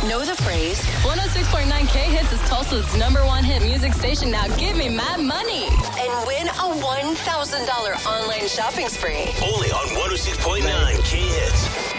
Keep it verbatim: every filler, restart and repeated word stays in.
Know the phrase? one oh six point nine K Hits is Tulsa's number one hit music station. Now give me mad money. And win a one thousand dollars online shopping spree. Only on one oh six point nine K Hits.